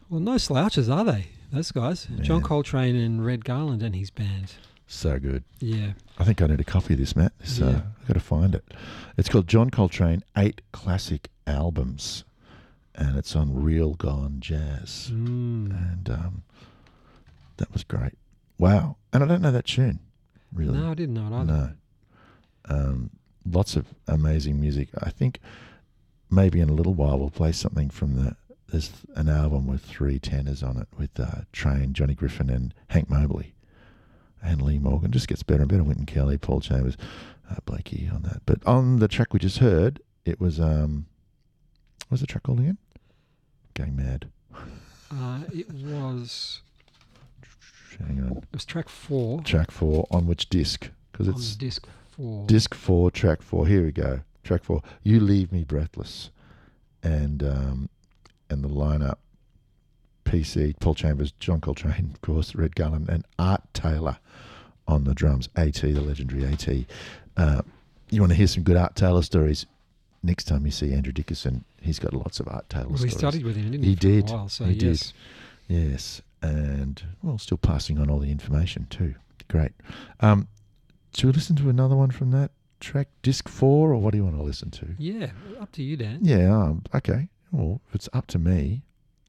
Well, no slouches, are they? Those guys. Man. John Coltrane and Red Garland and his band. So good. Yeah. I think I need a copy of this, Matt. Yeah. I've got to find it. It's called John Coltrane 8 Classic Albums, and it's on Real Gone Jazz. And that was great. Wow. And I don't know that tune, really. No, I didn't know it either. No. Lots of amazing music. I think maybe in a little while we'll play something from there's an album with 3 tenors on it with Train, Johnny Griffin and Hank Mobley and Lee Morgan. Just gets better and better. Wynton Kelly, Paul Chambers, Blakey on that. But on the track we just heard, it was, what was the track called again? Going Mad. It was... Hang on. It was track 4. Track 4, on which disc? Because it's on disc 4. Disc 4, track 4. Here we go. Track 4. You Leave Me Breathless. And the lineup, PC, Paul Chambers, John Coltrane, of course, Red Garland, and Art Taylor on the drums. A.T., the legendary A.T. You want to hear some good Art Taylor stories? Next time you see Andrew Dickinson, he's got lots of Art Taylor stories. He studied with him, didn't he? He did. For a while, so he yes. did. Yes. And, well, still passing on all the information too. Great. Should we listen to another one from that track, disc 4, or what do you want to listen to? Yeah, up to you, Dan. Yeah, okay. Well, if it's up to me,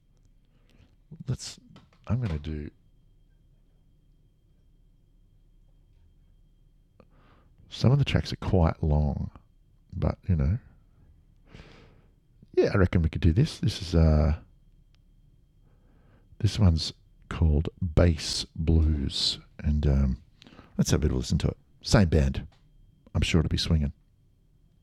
I'm going to do... Some of the tracks are quite long, but, you know. Yeah, I reckon we could do this. This one's called Bass Blues, and let's have a bit of a listen to it. Same band. I'm sure it'll be swinging.